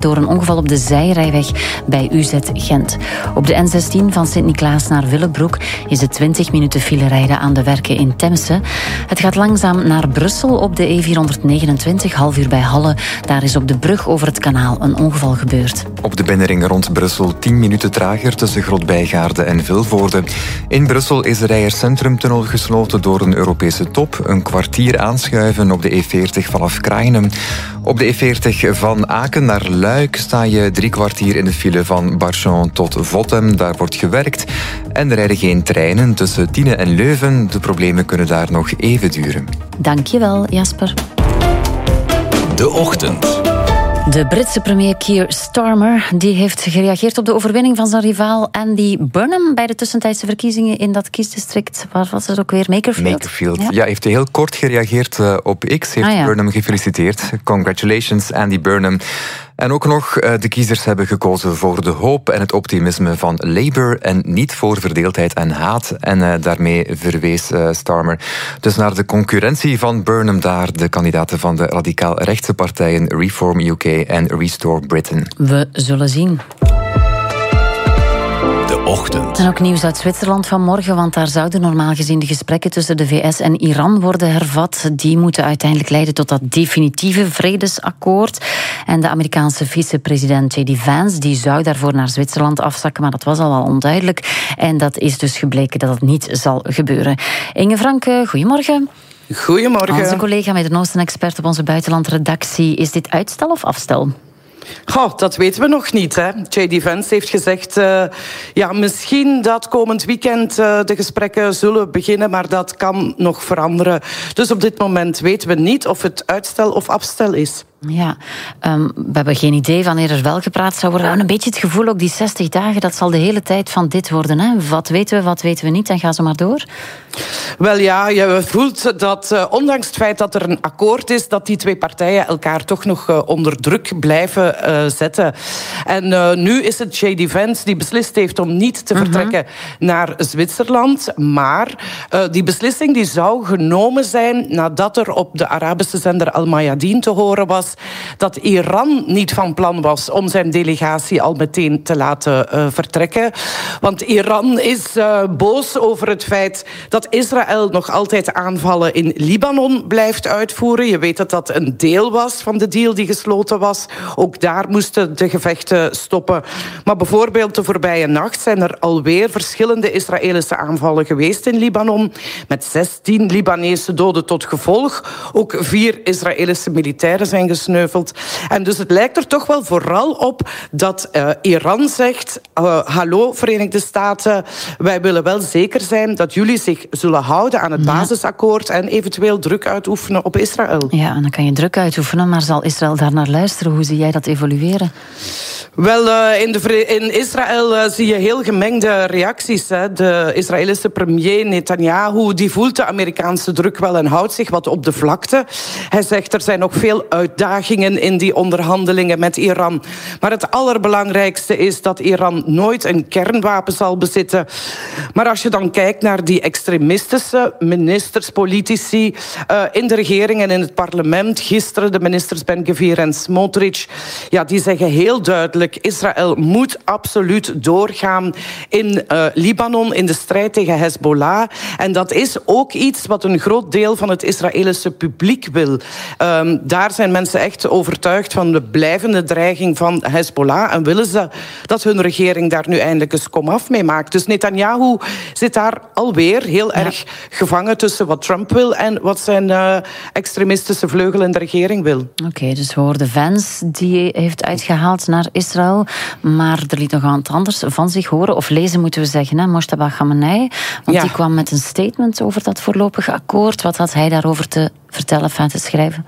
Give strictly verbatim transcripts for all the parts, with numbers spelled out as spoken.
door een ongeval op de zijrijweg bij U Z Gent. Op de N zestien van Sint-Niklaas naar Willebroek is het twintig minuten file rijden aan de werken in Temse. Het gaat langzaam naar Brussel op de E vierhonderdnegenentwintig, half uur bij Halle. Daar is op de brug over het kanaal een ongeval gebeurd. Op de binnenring rond Brussel tien minuten trager tussen Grootbijgaarden en Vilvoorde. In Brussel is de Rijers Centrumtunnel gesloten door een Europese top. Een kwartier aanschuiven op de E veertig vanaf Kraaienen. Op de E veertig van Aken naar Luik sta je drie kwartier in de file van Barchamp tot Vottem. Daar wordt gewerkt. En er rijden geen treinen tussen Tiene en Leuven. De problemen kunnen daar nog even duren. Dankjewel, Jasper. De Ochtend. De Britse premier Keir Starmer die heeft gereageerd op de overwinning van zijn rivaal Andy Burnham bij de tussentijdse verkiezingen in dat kiesdistrict. Waar was het ook weer? Makerfield? Makerfield. Ja, ja heeft hij heel kort gereageerd uh, op X. Heeft ah, ja. Burnham gefeliciteerd. Congratulations, Andy Burnham. En ook nog, de kiezers hebben gekozen voor de hoop en het optimisme van Labour en niet voor verdeeldheid en haat. En uh, daarmee verwees uh, Starmer dus naar de concurrentie van Burnham daar, de kandidaten van de radicaal-rechtse partijen Reform U K en Restore Britain. We zullen zien. Ochtend. En ook nieuws uit Zwitserland vanmorgen, want daar zouden normaal gezien de gesprekken tussen de V S en Iran worden hervat. Die moeten uiteindelijk leiden tot dat definitieve vredesakkoord. En de Amerikaanse vicepresident J D Vance die zou daarvoor naar Zwitserland afzakken, maar dat was al wel onduidelijk. En dat is dus gebleken dat het niet zal gebeuren. Inge Franke, goedemorgen. Goedemorgen. Onze collega Midden-Oosten-expert op onze buitenlandredactie. Is dit uitstel of afstel? Goh, dat weten we nog niet. Hè. J D Vance heeft gezegd, uh, ja, misschien dat komend weekend uh, de gesprekken zullen beginnen, maar dat kan nog veranderen. Dus op dit moment weten we niet of het uitstel of afstel is. Ja, um, we hebben geen idee wanneer er wel gepraat zou worden. We hebben een beetje het gevoel, ook die zestig dagen, dat zal de hele tijd van dit worden. Hè? Wat weten we, wat weten we niet? En ga zo maar door. Wel ja, je voelt dat uh, ondanks het feit dat er een akkoord is, dat die twee partijen elkaar toch nog uh, onder druk blijven uh, zetten. En uh, nu is het J D Vance die beslist heeft om niet te uh-huh. vertrekken naar Zwitserland. Maar uh, die beslissing die zou genomen zijn nadat er op de Arabische zender Al Mayadeen te horen was dat Iran niet van plan was om zijn delegatie al meteen te laten uh, vertrekken. Want Iran is uh, boos over het feit dat Israël nog altijd aanvallen in Libanon blijft uitvoeren. Je weet dat dat een deel was van de deal die gesloten was. Ook daar moesten de gevechten stoppen. Maar bijvoorbeeld de voorbije nacht zijn er alweer verschillende Israëlische aanvallen geweest in Libanon, met zestien Libanese doden tot gevolg. Ook vier Israëlische militairen zijn gesneuveld. En dus het lijkt er toch wel vooral op dat uh, Iran zegt, uh, hallo Verenigde Staten, wij willen wel zeker zijn dat jullie zich zullen houden aan het ja. basisakkoord en eventueel druk uitoefenen op Israël. Ja, en dan kan je druk uitoefenen, maar zal Israël daar naar luisteren? Hoe zie jij dat evolueren? Wel, uh, in, de, in Israël uh, zie je heel gemengde reacties. Hè. De Israëlische premier Netanyahu die voelt de Amerikaanse druk wel en houdt zich wat op de vlakte. Hij zegt er zijn nog veel uitdagingen in die onderhandelingen met Iran. Maar het allerbelangrijkste is dat Iran nooit een kernwapen zal bezitten. Maar als je dan kijkt naar die extremistische ministers, politici uh, in de regering en in het parlement, gisteren de ministers Ben-Gvir en Smotrich, ja, die zeggen heel duidelijk, Israël moet absoluut doorgaan in uh, Libanon, in de strijd tegen Hezbollah. En dat is ook iets wat een groot deel van het Israëlische publiek wil. Um, daar zijn mensen echt overtuigd van de blijvende dreiging van Hezbollah en willen ze dat hun regering daar nu eindelijk eens komaf mee maakt. Dus Netanyahu zit daar alweer heel ja. erg gevangen tussen wat Trump wil en wat zijn uh, extremistische vleugel in de regering wil. Oké, okay, dus we hoorden Vance, die heeft uitgehaald naar Israël, maar er liet nog wat anders van zich horen, of lezen moeten we zeggen, hè, Mojtaba Khamenei, want ja. die kwam met een statement over dat voorlopige akkoord. Wat had hij daarover te vertellen, enfin te schrijven?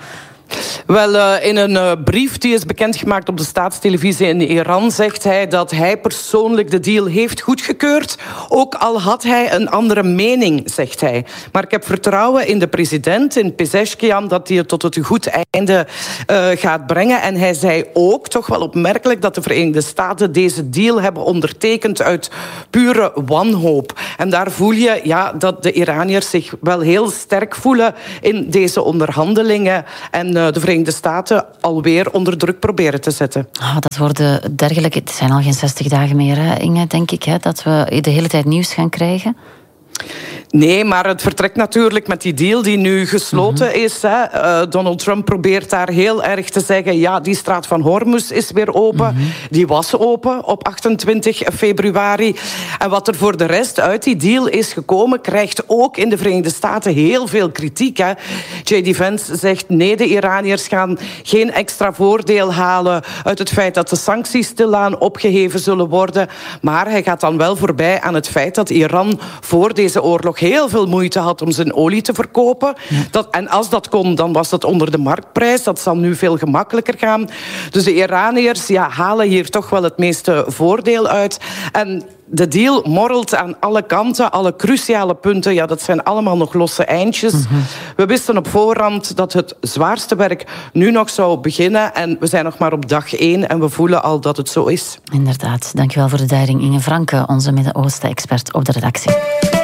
Wel, uh, in een uh, brief die is bekendgemaakt op de staatstelevisie in Iran zegt hij dat hij persoonlijk de deal heeft goedgekeurd, ook al had hij een andere mening, zegt hij. Maar ik heb vertrouwen in de president, in Pezeshkian, dat hij het tot het goed einde uh, gaat brengen. En hij zei ook, toch wel opmerkelijk, dat de Verenigde Staten deze deal hebben ondertekend uit pure wanhoop. En daar voel je ja, dat de Iraniërs zich wel heel sterk voelen in deze onderhandelingen. En uh, de Verenigde Staten alweer onder druk proberen te zetten. Oh, dat worden dergelijke... Het zijn al geen zestig dagen meer, hè, Inge, denk ik, hè, dat we de hele tijd nieuws gaan krijgen. Nee, maar het vertrekt natuurlijk met die deal die nu gesloten mm-hmm. is. Hè. Uh, Donald Trump probeert daar heel erg te zeggen... ja, die straat van Hormuz is weer open. Mm-hmm. Die was open op achtentwintig februari. En wat er voor de rest uit die deal is gekomen... krijgt ook in de Verenigde Staten heel veel kritiek. Hè. J D. Vance zegt... nee, de Iraniërs gaan geen extra voordeel halen... uit het feit dat de sancties stilaan opgeheven zullen worden. Maar hij gaat dan wel voorbij aan het feit dat Iran voor deze oorlog... heel veel moeite had om zijn olie te verkopen. Ja. Dat, en als dat kon, dan was dat onder de marktprijs. Dat zal nu veel gemakkelijker gaan. Dus de Iraniërs ja, halen hier toch wel het meeste voordeel uit. En de deal morrelt aan alle kanten, alle cruciale punten. Ja, dat zijn allemaal nog losse eindjes. Mm-hmm. We wisten op voorhand dat het zwaarste werk nu nog zou beginnen. En we zijn nog maar op dag één en we voelen al dat het zo is. Inderdaad. Dankjewel voor de duiding, Inge Franke, onze Midden-Oosten-expert op de redactie.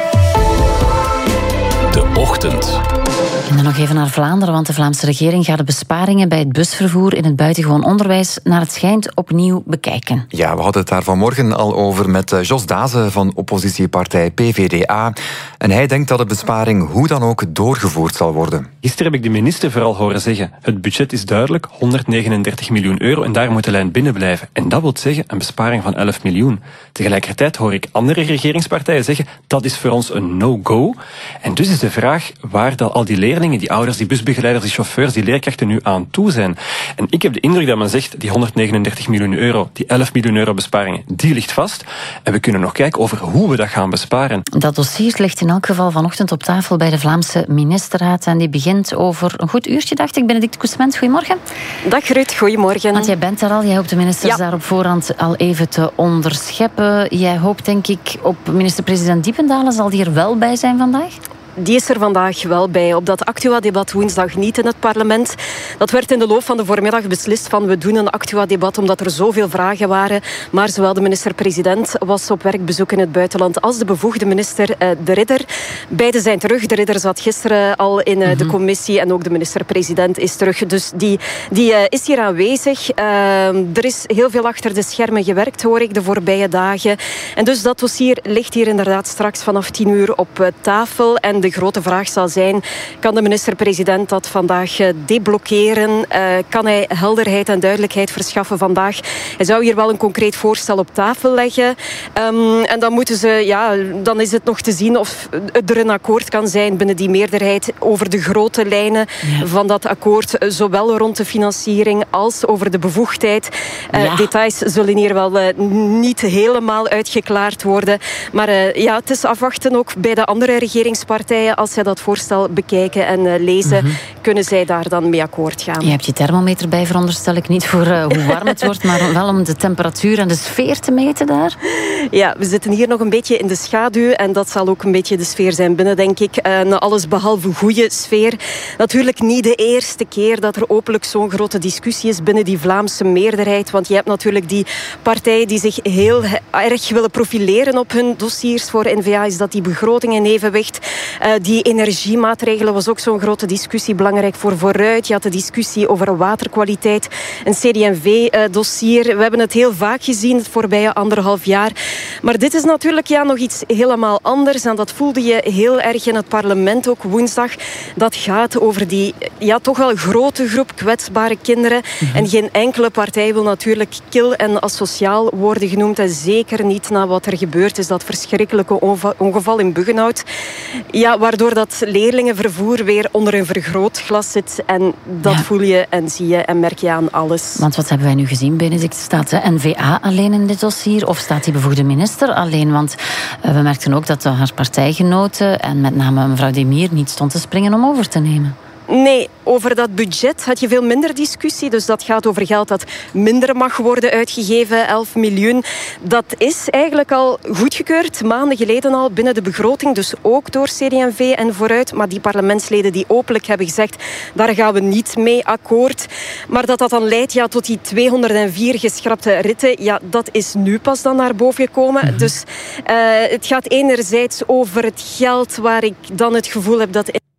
De Ochtend. En dan nog even naar Vlaanderen, want de Vlaamse regering gaat de besparingen bij het busvervoer in het buitengewoon onderwijs naar het schijnt opnieuw bekijken. Ja, we hadden het daar vanmorgen al over met Jos Dazen van oppositiepartij P V D A. En hij denkt dat de besparing hoe dan ook doorgevoerd zal worden. Gisteren heb ik de minister vooral horen zeggen, het budget is duidelijk, honderdnegenendertig miljoen euro en daar moet de lijn binnen blijven. En dat wil zeggen een besparing van elf miljoen. Tegelijkertijd hoor ik andere regeringspartijen zeggen, dat is voor ons een no-go. En dus is de vraag waar dat al die leerlingen, die ouders, die busbegeleiders, die chauffeurs, die leerkrachten nu aan toe zijn. En ik heb de indruk dat men zegt, die honderdnegenendertig miljoen euro, die elf miljoen euro besparingen, die ligt vast. En we kunnen nog kijken over hoe we dat gaan besparen. Dat dossier ligt in elk geval vanochtend op tafel bij de Vlaamse ministerraad. En die begint over een goed uurtje, dacht ik. Benedicte Koesmens, goedemorgen. Dag Ruud, goedemorgen. Want jij bent daar al, jij hoopt de ministers ja. daar op voorhand al even te onderscheppen. Jij hoopt denk ik op minister-president Diependalen. Zal die er wel bij zijn vandaag? Die is er vandaag wel bij. Op dat Actua-debat woensdag niet in het parlement. Dat werd in de loop van de voormiddag beslist van we doen een Actua-debat omdat er zoveel vragen waren. Maar zowel de minister-president was op werkbezoek in het buitenland als de bevoegde minister uh, De Ridder. Beiden zijn terug. De Ridder zat gisteren al in uh, mm-hmm. de commissie en ook de minister-president is terug. Dus die, die uh, is hier aanwezig. Uh, er is heel veel achter de schermen gewerkt, hoor ik, de voorbije dagen. En dus dat dossier ligt hier inderdaad straks vanaf tien uur op uh, tafel. En de De grote vraag zal zijn, kan de minister-president dat vandaag deblokkeren? Uh, kan hij helderheid en duidelijkheid verschaffen vandaag? Hij zou hier wel een concreet voorstel op tafel leggen. Um, en dan, moeten ze, ja, dan is het nog te zien of er een akkoord kan zijn binnen die meerderheid over de grote lijnen ja. van dat akkoord. Zowel rond de financiering als over de bevoegdheid. Uh, ja. Details zullen hier wel uh, niet helemaal uitgeklaard worden. Maar uh, ja, het is afwachten ook bij de andere regeringspartijen. Als zij dat voorstel bekijken en uh, lezen, mm-hmm. kunnen zij daar dan mee akkoord gaan. Je hebt je thermometer bij, veronderstel ik, niet voor uh, hoe warm het wordt, maar wel om de temperatuur en de sfeer te meten daar? Ja, we zitten hier nog een beetje in de schaduw en dat zal ook een beetje de sfeer zijn binnen, denk ik. Een alles behalve goede sfeer. Natuurlijk niet de eerste keer dat er openlijk zo'n grote discussie is binnen die Vlaamse meerderheid, want je hebt natuurlijk die partijen die zich heel erg willen profileren op hun dossiers. Voor N V A is dat die begroting in evenwicht. Uh, die energiemaatregelen was ook zo'n grote discussie, belangrijk voor vooruit. Je had de discussie over waterkwaliteit, een C D en V-dossier. We hebben het heel vaak gezien het voorbije anderhalf jaar. Maar dit is natuurlijk ja, nog iets helemaal anders. En dat voelde je heel erg in het parlement ook woensdag. Dat gaat over die ja, toch wel grote groep kwetsbare kinderen. Mm-hmm. En geen enkele partij wil natuurlijk kil en asociaal worden genoemd. En zeker niet na wat er gebeurd is. Dat verschrikkelijke ongeval in Buggenhout. Ja, waardoor dat leerlingenvervoer weer onder een vergrootglas zit. En dat ja. voel je en zie je en merk je aan alles. Want wat hebben wij nu gezien, Benedict? Staat de N V A alleen in dit dossier? Of staat die bevoegde minister alleen? Want uh, we merkten ook dat haar partijgenoten en met name mevrouw Demir niet stond te springen om over te nemen. Nee, over dat budget had je veel minder discussie. Dus dat gaat over geld dat minder mag worden uitgegeven, elf miljoen. Dat is eigenlijk al goedgekeurd, maanden geleden al, binnen de begroting. Dus ook door C D en V en vooruit. Maar die parlementsleden die openlijk hebben gezegd, daar gaan we niet mee akkoord. Maar dat dat dan leidt ja, tot die tweehonderdvier geschrapte ritten, ja, dat is nu pas dan naar boven gekomen. Mm-hmm. Dus uh, het gaat enerzijds over het geld waar ik dan het gevoel heb dat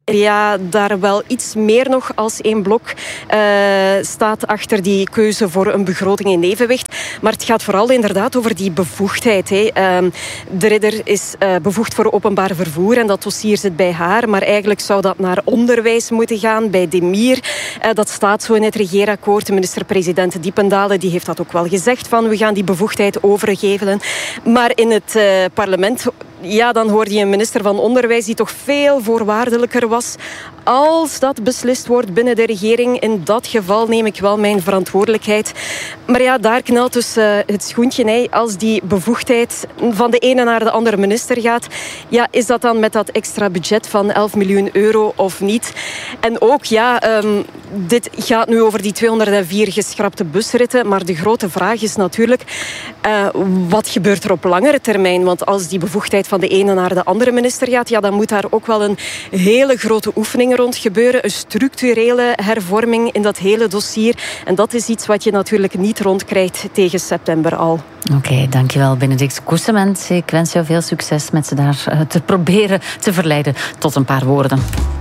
ja, daar wel iets meer nog als één blok uh, staat achter die keuze voor een begroting in evenwicht. Maar het gaat vooral inderdaad over die bevoegdheid. Hè. Uh, de Ridder is uh, bevoegd voor openbaar vervoer en dat dossier zit bij haar. Maar eigenlijk zou dat naar onderwijs moeten gaan, bij Demir. Uh, dat staat zo in het regeerakkoord. De minister-president Diependalen die heeft dat ook wel gezegd, van we gaan die bevoegdheid overgeven. Maar in het uh, parlement, ja, dan hoorde je een minister van Onderwijs die toch veel voorwaardelijker was. Als dat beslist wordt binnen de regering, in dat geval neem ik wel mijn verantwoordelijkheid. Maar ja, daar knelt dus uh, het schoentje. Hè. Als die bevoegdheid van de ene naar de andere minister gaat, ja, is dat dan met dat extra budget van elf miljoen euro of niet? En ook, ja, um, dit gaat nu over die tweehonderdvier geschrapte busritten, maar de grote vraag is natuurlijk, uh, wat gebeurt er op langere termijn? Want als die bevoegdheid van de ene naar de andere minister gaat, ja, dan moet daar ook wel een hele grote oefening rond gebeuren. Een structurele hervorming in dat hele dossier. En dat is iets wat je natuurlijk niet rondkrijgt tegen september al. Oké, okay, dankjewel Benedict Koesement. Ik wens jou veel succes met ze daar te proberen te verleiden tot een paar woorden.